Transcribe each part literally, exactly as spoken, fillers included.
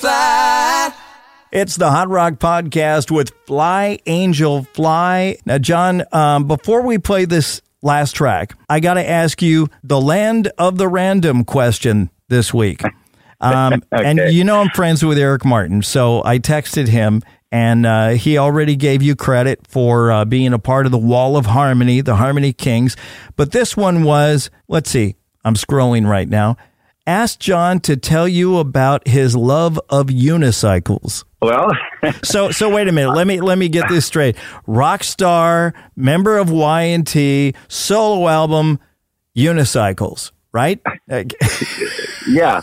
fly. It's the Hot Rock Podcast with Fly Angel Fly. Now, John, um, before we play this last track, I got to ask you the land of the random question this week. Um, okay. And you know I'm friends with Eric Martin, so I texted him, and uh, he already gave you credit for uh, being a part of the Wall of Harmony, the Harmony Kings. But this one was, let's see, I'm scrolling right now. Ask John to tell you about his love of unicycles. Well, so so wait a minute. Let me let me get this straight. Rock star, member of Y and T, solo album, unicycles, right? Yeah.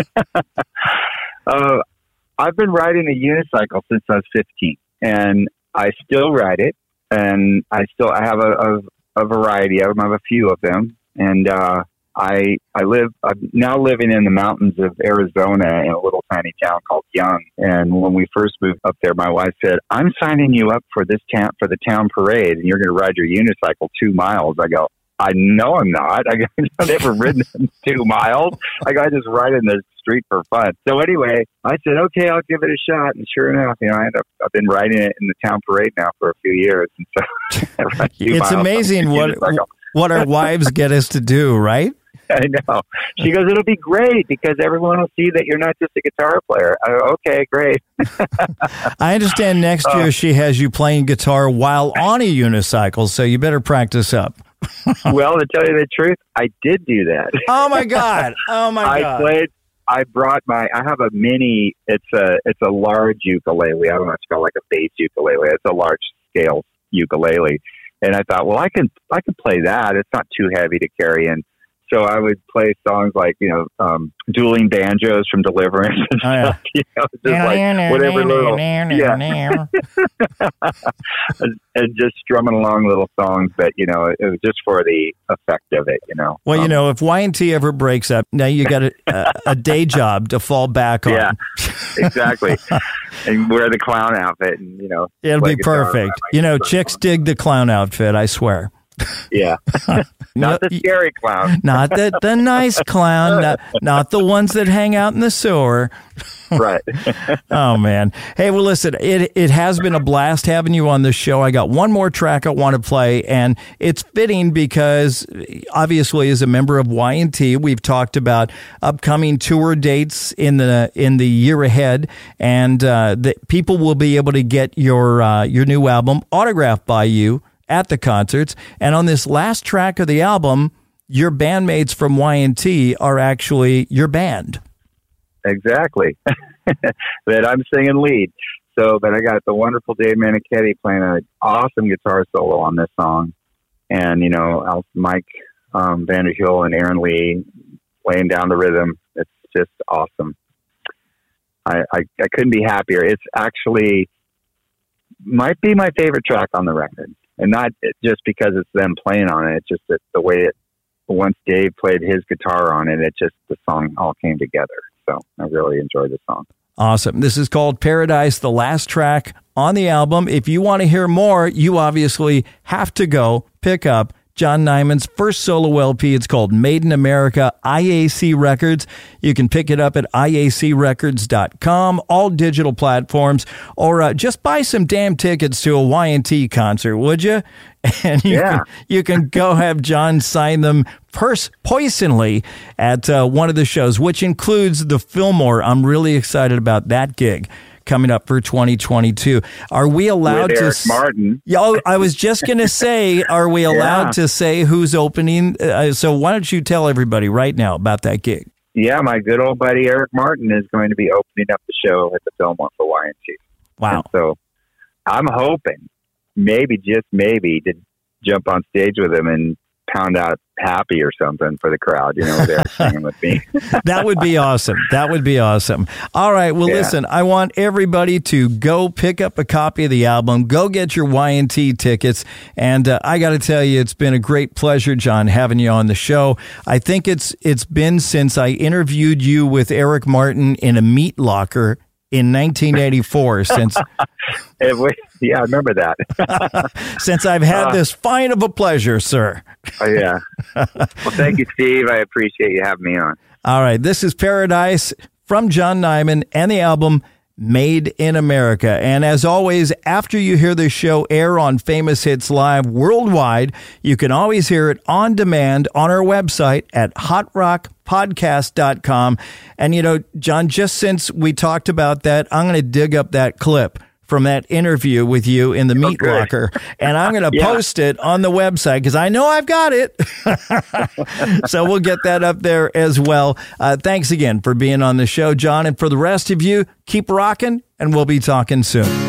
uh, I've been riding a unicycle since I was fifteen, and I still ride it. And I still I have a, a, a variety of them. I have a few of them, and uh, I I live I'm now living in the mountains of Arizona in a little tiny town called Young. And when we first moved up there, my wife said, "I'm signing you up for this town for the town parade, and you're going to ride your unicycle two miles." I go, "I know I'm not. I go, I've never ridden two miles. I go, I just ride in the street for fun." So anyway, I said, "Okay, I'll give it a shot." And sure enough, you know, I end up, I've been riding it in the town parade now for a few years. And so it's amazing what what our wives get us to do, right? I know. She goes, "It'll be great because everyone will see that you're not just a guitar player." I go, "Okay, great." I understand next year uh, she has you playing guitar while on a unicycle, so you better practice up. Well, to tell you the truth, I did do that. Oh my God. Oh my I God. I played, I brought my, I have a mini, it's a, it's a large ukulele. I don't know if it's called like a bass ukulele. It's a large scale ukulele. And I thought, well, I can, I can play that. It's not too heavy to carry. And so I would play songs like, you know, um, dueling banjos from Deliverance and oh, yeah. stuff, you know, just like whatever little, yeah. And just strumming along little songs that, you know, it was just for the effect of it, you know. Well, um, you know, if Y and T ever breaks up, now you got a, a, a day job to fall back on. Yeah, exactly. And wear the clown outfit and, you know. It'll be perfect. You know, chicks dig the clown outfit, I swear. Yeah. Not the scary clown. Not the, the nice clown. Not, not the ones that hang out in the sewer. Right. Oh, man. Hey, well, listen, it it has been a blast having you on the show. I got one more track I want to play, and it's fitting because, obviously, as a member of Y and T, we've talked about upcoming tour dates in the in the year ahead, and uh, that people will be able to get your uh, your new album autographed by you at the concerts. And on this last track of the album, your bandmates from Y and T are actually your band. Exactly. That I'm singing lead. So, but I got the wonderful Dave Manichetti playing an awesome guitar solo on this song. And, you know, Mike um, Vanderhill and Aaron Lee laying down the rhythm. It's just awesome. I, I, I couldn't be happier. It's actually might be my favorite track on the record. And not just because it's them playing on it. It's just that the way it, once Dave played his guitar on it, it just, the song all came together. So I really enjoyed the song. Awesome. This is called Paradise, the last track on the album. If you want to hear more, you obviously have to go pick up John Nyman's first solo L P. It's called Made in America, I A C Records. You can pick it up at I A C records dot com, all digital platforms, or uh, just buy some damn tickets to a Y and T concert, would you? And you, yeah. can, you can go have John sign them pers- personally at uh, one of the shows, which includes the Fillmore. I'm really excited about that gig coming up for twenty twenty-two. Are we allowed With to... Eric Martin. Yeah, oh, I was just going to say, are we allowed yeah. to say who's opening? Uh, so why don't you tell everybody right now about that gig? Yeah, my good old buddy Eric Martin is going to be opening up the show at the Fillmore for Y and T. Wow. And so I'm hoping, maybe, just maybe, to jump on stage with him and pound out Happy or something for the crowd, you know, they're singing with me. That would be awesome. That would be awesome. All right. Well, yeah. Listen, I want everybody to go pick up a copy of the album, go get your Y and T tickets. And uh, I got to tell you, it's been a great pleasure, John, having you on the show. I think it's it's been since I interviewed you with Eric Martin in a meat locker in nineteen eighty-four, since it was, yeah, I remember that. Since I've had uh, this fine of a pleasure, sir. Oh, yeah. Well, thank you, Steve. I appreciate you having me on. All right. This is Paradise from John Nyman and the album Made in America. And as always, after you hear this show air on Famous Hits Live worldwide, you can always hear it on demand on our website at hot rock podcast dot com. And, you know, John, just since we talked about that, I'm going to dig up that clip from that interview with you in the meat oh, locker, and I'm going to yeah. post it on the website because I know I've got it. So we'll get that up there as well. Uh, thanks again for being on the show, John. And for the rest of you, keep rocking, and we'll be talking soon.